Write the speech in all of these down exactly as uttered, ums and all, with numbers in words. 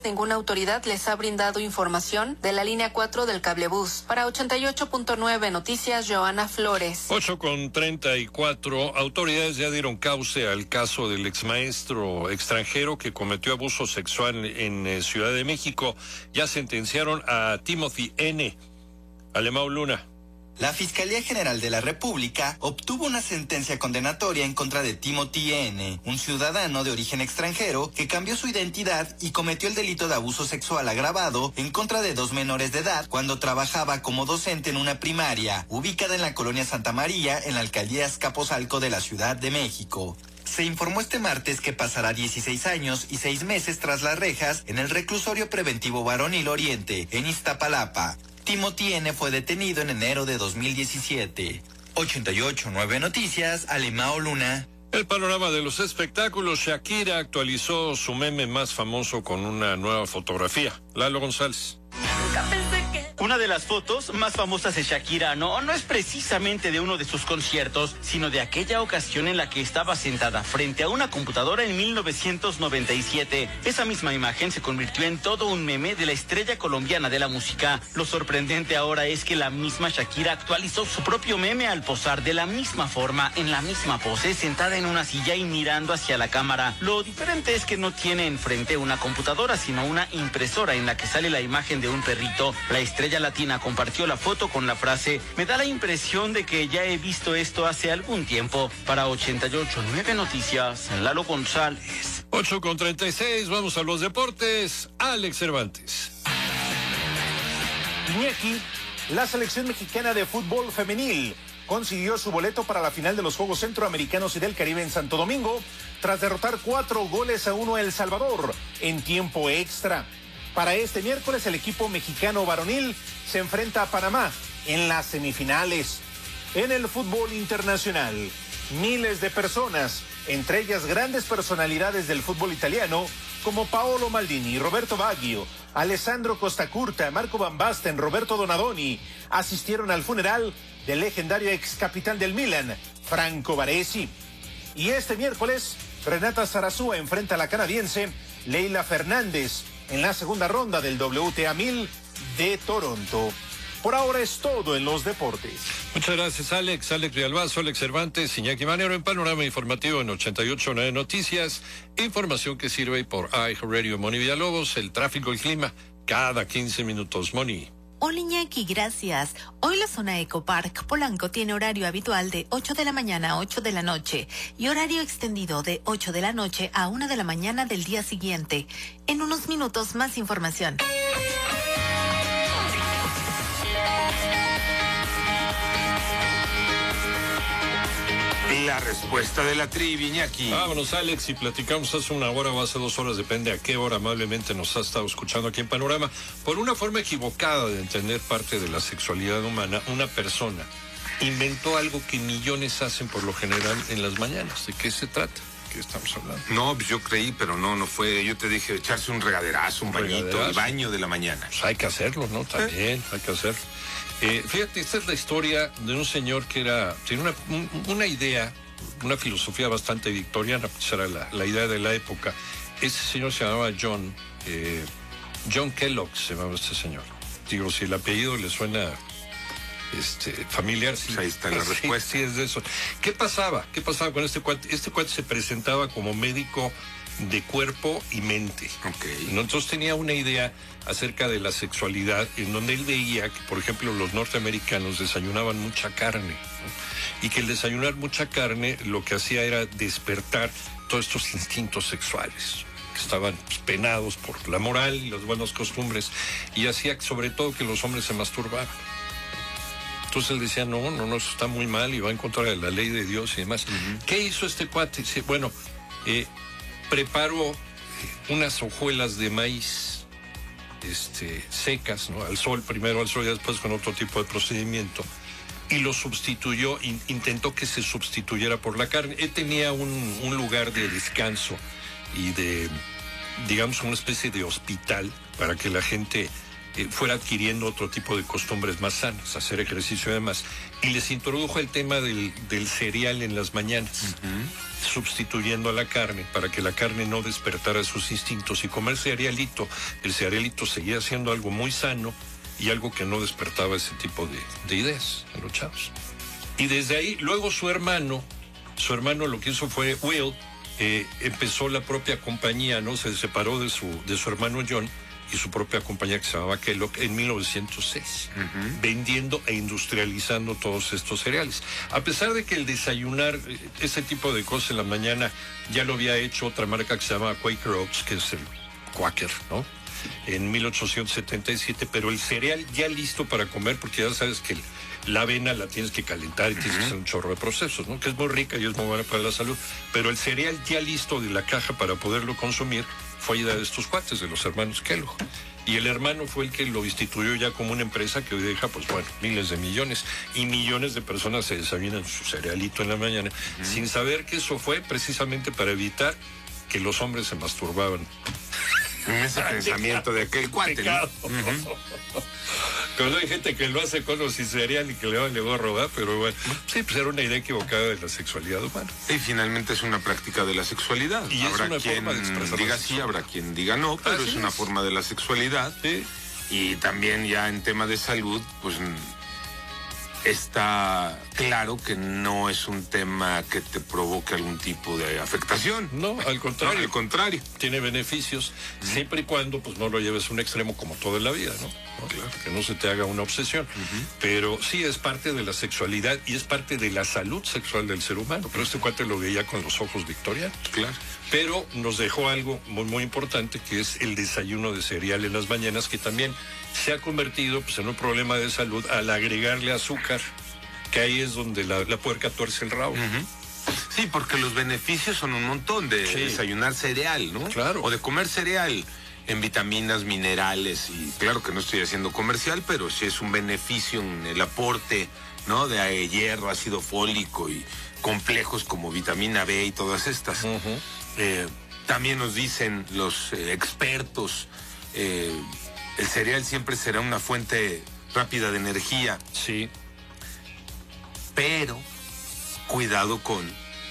Ninguna autoridad les ha brindado información de la línea cuatro del cablebús. Para ochenta y ocho punto nueve Noticias, Joana Flores. ocho con treinta y cuatro, autoridades ya dieron cauce al caso del exmaestro extranjero que cometió abuso sexual en eh, Ciudad de México. Ya sentenciaron a Timothy N. Alemão Luna. La Fiscalía General de la República obtuvo una sentencia condenatoria en contra de Timothy N., un ciudadano de origen extranjero que cambió su identidad y cometió el delito de abuso sexual agravado en contra de dos menores de edad cuando trabajaba como docente en una primaria ubicada en la colonia Santa María, en la alcaldía Azcapotzalco de la Ciudad de México. Se informó este martes que pasará dieciséis años y seis meses tras las rejas en el reclusorio preventivo Varonil Oriente, en Iztapalapa. Timothy N. fue detenido en enero de dos mil diecisiete. ochenta y ocho punto nueve Noticias, Alemão Luna. El panorama de los espectáculos. Shakira actualizó su meme más famoso con una nueva fotografía. Lalo González. Nunca pensé que... Una de las fotos más famosas de Shakira no, no es precisamente de uno de sus conciertos, sino de aquella ocasión en la que estaba sentada frente a una computadora en mil novecientos noventa y siete. Esa misma imagen se convirtió en todo un meme de la estrella colombiana de la música. Lo sorprendente ahora es que la misma Shakira actualizó su propio meme al posar de la misma forma, en la misma pose, sentada en una silla y mirando hacia la cámara. Lo diferente es que no tiene enfrente una computadora, sino una impresora en la que sale la imagen de un perrito. La estrella latina compartió la foto con la frase: me da la impresión de que ya he visto esto hace algún tiempo. Para ochenta y ocho punto nueve Noticias, Lalo González. ocho con treinta y seis, vamos a los deportes. Alex Cervantes. Iñaki, la selección mexicana de fútbol femenil consiguió su boleto para la final de los Juegos Centroamericanos y del Caribe en Santo Domingo, tras derrotar cuatro goles a uno a El Salvador en tiempo extra. Para este miércoles, el equipo mexicano varonil se enfrenta a Panamá en las semifinales. En el fútbol internacional, miles de personas, entre ellas grandes personalidades del fútbol italiano, como Paolo Maldini, Roberto Baggio, Alessandro Costacurta, Marco Van Basten, Roberto Donadoni, asistieron al funeral del legendario ex capitán del Milan, Franco Baresi. Y este miércoles, Renata Zarazúa enfrenta a la canadiense Leila Fernández en la segunda ronda del W T A mil de Toronto. Por ahora es todo en los deportes. Muchas gracias, Alex. Alex Villalbazo, Alex Cervantes, Iñaki Manero en Panorama Informativo en ochenta y ocho punto nueve Noticias. Información que sirve por iHeartRadio. Moni Villalobos, el tráfico y clima cada quince minutos. Moni. Hola Iñaki, gracias. Hoy la zona Ecopark Polanco tiene horario habitual de ocho de la mañana a ocho de la noche y horario extendido de ocho de la noche a una de la mañana del día siguiente. En unos minutos más información. La respuesta de la trivia, Iñaki. Vámonos, Alex, y platicamos hace una hora o hace dos horas, depende a qué hora amablemente nos ha estado escuchando aquí en Panorama. Por una forma equivocada de entender parte de la sexualidad humana, una persona inventó algo que millones hacen por lo general en las mañanas. ¿De qué se trata? ¿Qué estamos hablando? No, pues yo creí, pero no, no fue. Yo te dije echarse un regaderazo, un bañito, ¿Regaderazo? El baño de la mañana. Pues hay que hacerlo, ¿no? También ¿Eh? hay que hacerlo. Eh, fíjate, esta es la historia de un señor que era, tiene una, un, una idea, una filosofía bastante victoriana, pues era la, la idea de la época. Este señor se llamaba John, eh, John Kellogg se llamaba este señor. Digo, si el apellido le suena este, familiar, sí, pues ahí está la sí, respuesta. Sí, es de eso. ¿Qué pasaba? ¿Qué pasaba con este cuate? Este cuate se presentaba como médico de cuerpo y mente. Okay. ¿No? Entonces tenía una idea acerca de la sexualidad en donde él veía que, por ejemplo, los norteamericanos desayunaban mucha carne, ¿no? Y que el desayunar mucha carne lo que hacía era despertar todos estos instintos sexuales que estaban penados por la moral y las buenas costumbres, y hacía sobre todo que los hombres se masturbaran. Entonces él decía, no, no, no, eso está muy mal y va en contra de la ley de Dios y demás. Uh-huh. ¿Qué hizo este cuate? Dice, bueno, eh, preparó unas hojuelas de maíz este, secas, ¿no? Al sol, primero al sol y después con otro tipo de procedimiento, y lo sustituyó, in, intentó que se sustituyera por la carne. Él tenía un, un lugar de descanso y de, digamos, una especie de hospital para que la gente eh, fuera adquiriendo otro tipo de costumbres más sanas, hacer ejercicio y demás. Y les introdujo el tema del, del cereal en las mañanas, uh-huh. sustituyendo a la carne, para que la carne no despertara sus instintos, y comer cerealito. El cerealito seguía siendo algo muy sano y algo que no despertaba ese tipo de, de ideas en los chavos. Y desde ahí, luego su hermano, su hermano lo que hizo fue, Will, eh, empezó la propia compañía, ¿no? Se separó de su, de su hermano John, y su propia compañía que se llamaba Kellogg en mil novecientos seis, uh-huh. vendiendo e industrializando todos estos cereales. A pesar de que el desayunar, ese tipo de cosas en la mañana, ya lo había hecho otra marca que se llama Quaker Oats, que es el Quaker, ¿no? En mil ochocientos setenta y siete, pero el cereal ya listo para comer, porque ya sabes que el, la avena la tienes que calentar y tienes uh-huh. que hacer un chorro de procesos, ¿no? Que es muy rica y es muy buena para la salud, pero el cereal ya listo de la caja para poderlo consumir fue idea de estos cuates, de los hermanos Kellogg. Y el hermano fue el que lo instituyó ya como una empresa que hoy deja, pues bueno, miles de millones. Y millones de personas se desayunan su cerealito en la mañana, uh-huh. sin saber que eso fue precisamente para evitar que los hombres se masturbaban. En ese pensamiento de aquel cuate, ¿no? Uh-huh. Pero hay gente que lo hace con los sin cereal y que le va, le va a robar, pero bueno, sí, pues era una idea equivocada de la sexualidad humana. Y finalmente es una práctica de la sexualidad. Y habrá es una quien forma de expresar diga sí, habrá quien diga no, pero Así es una es. forma de la sexualidad. Sí. Y también ya en tema de salud, pues está claro que no es un tema que te provoque algún tipo de afectación. No, al contrario. No, al contrario. Tiene beneficios, uh-huh. siempre y cuando pues no lo lleves a un extremo como todo en la vida, ¿no? ¿No? Claro. Que no se te haga una obsesión. Uh-huh. Pero sí es parte de la sexualidad y es parte de la salud sexual del ser humano. Pero este cuate lo veía con los ojos victorianos. Claro. Pero nos dejó algo muy, muy importante, que es el desayuno de cereal en las mañanas, que también se ha convertido pues, en un problema de salud al agregarle azúcar, que ahí es donde la, la puerca tuerce el rabo. Uh-huh. Sí, porque los beneficios son un montón de sí. desayunar cereal, ¿no? Claro. O de comer cereal en vitaminas, minerales, y claro que no estoy haciendo comercial, pero sí es un beneficio en el aporte, ¿no? De hierro, ácido fólico y complejos como vitamina B y todas estas. Uh-huh. Eh, también nos dicen los eh, expertos, eh, el cereal siempre será una fuente rápida de energía. Sí. Pero cuidado con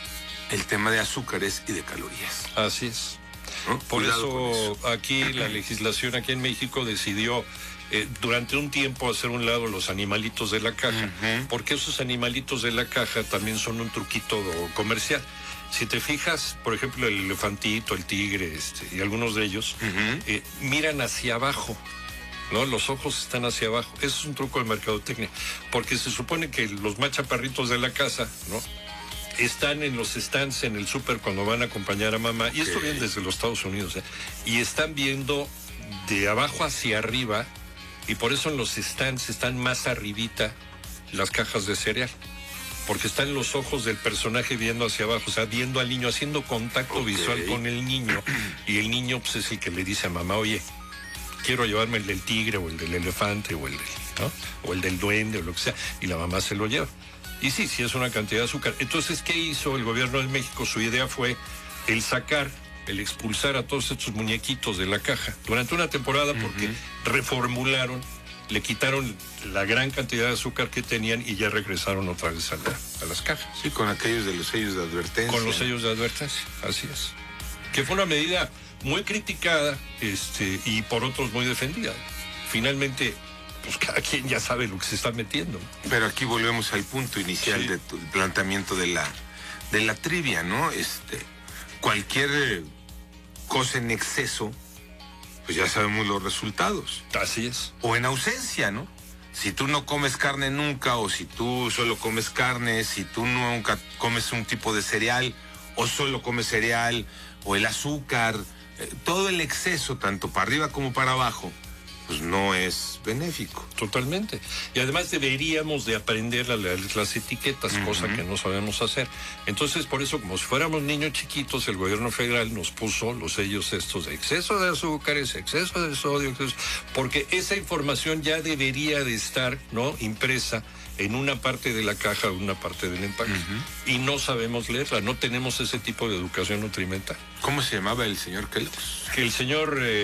el tema de azúcares y de calorías. Así es. ¿No? Por eso, eso aquí la legislación aquí en México decidió eh, durante un tiempo hacer un lado los animalitos de la caja, uh-huh. porque esos animalitos de la caja también son un truquito comercial. Si te fijas, por ejemplo, el elefantito, el tigre este, y algunos de ellos, uh-huh. eh, miran hacia abajo. ¿No? Los ojos están hacia abajo. Eso es un truco de mercadotecnia, porque se supone que los más chaparritos de la casa, ¿no? Están en los stands en el súper cuando van a acompañar a mamá, okay. y esto viene desde los Estados Unidos, ¿eh? Y están viendo de abajo hacia arriba, y por eso en los stands están más arribita las cajas de cereal, porque están los ojos del personaje viendo hacia abajo, o sea, viendo al niño, haciendo contacto okay. visual con el niño, y el niño pues es el que le dice a mamá, oye, quiero llevarme el del tigre o el del elefante o el del, ¿no? o el del duende o lo que sea, y la mamá se lo lleva. Y sí, sí es una cantidad de azúcar. Entonces, ¿qué hizo el gobierno de México? Su idea fue el sacar, el expulsar a todos estos muñequitos de la caja durante una temporada, porque uh-huh. reformularon, le quitaron la gran cantidad de azúcar que tenían y ya regresaron otra vez a, la, a las cajas. Sí, con aquellos de los sellos de advertencia. Con los sellos de advertencia, así es. Que fue una medida muy criticada este, y por otros muy defendida. Finalmente, pues cada quien ya sabe lo que se está metiendo. Pero aquí volvemos al punto inicial sí. del planteamiento de la, de la trivia, ¿no? Este, cualquier cosa en exceso, pues ya sabemos los resultados. Así es. O en ausencia, ¿no? Si tú no comes carne nunca, o si tú solo comes carne, si tú nunca comes un tipo de cereal, o solo comes cereal, o el azúcar, eh, todo el exceso, tanto para arriba como para abajo, pues no es benéfico. Totalmente. Y además deberíamos de aprender a leer las etiquetas, uh-huh. cosa que no sabemos hacer. Entonces, por eso, como si fuéramos niños chiquitos, el gobierno federal nos puso los sellos estos de exceso de azúcares, exceso de sodio, exceso, porque esa información ya debería de estar, ¿no?, impresa en una parte de la caja o una parte del empaque. Uh-huh. Y no sabemos leerla, no tenemos ese tipo de educación nutrimental. ¿Cómo se llamaba el señor Kellogg? Que el señor... Eh,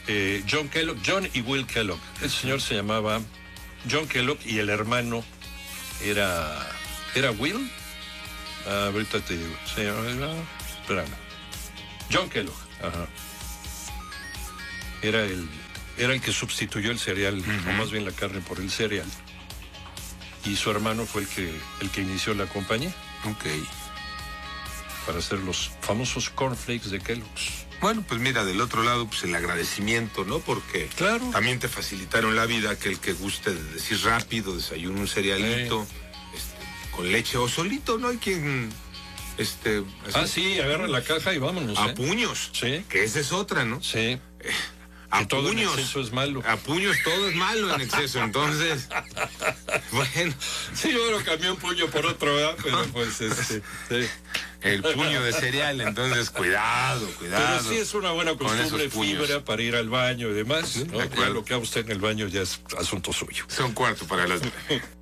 eh, John Kellogg, John y Will Kellogg. El señor se llamaba John Kellogg y el hermano era, ¿era Will? Ah, ahorita te digo. Se llamaba, espérame. John Kellogg, ajá. Era el, era el que sustituyó el cereal, uh-huh. o más bien la carne por el cereal. Y su hermano fue el que, el que inició la compañía. Ok. Para hacer los famosos cornflakes de Kellogg's. Bueno, pues mira, del otro lado, pues el agradecimiento, ¿no? Porque claro. también te facilitaron la vida, que el que guste de decir rápido, desayuno un cerealito, eh. este, con leche o solito, ¿no? Hay quien, este... Ah, sí, agarra la caja y vámonos, A ¿eh? puños. Sí. Que esa es otra, ¿no? Sí. Eh, a que todo puños. En exceso es malo. A puños todo es malo en exceso, entonces... Bueno. Sí, yo lo cambié un puño por otro, ¿verdad? Pero pues, este... Sí. El puño de cereal, entonces cuidado, cuidado. Pero sí es una buena costumbre, fibra para ir al baño y demás, ¿no? Ya lo que haga usted en el baño ya es asunto suyo. Son cuarto para las...